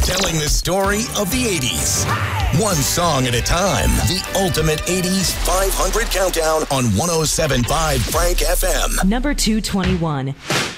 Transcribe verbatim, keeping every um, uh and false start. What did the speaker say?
Telling the story of the eighties. One song at a time. The ultimate eighties five hundred countdown on one oh seven point five Frank F M. Number two twenty-one.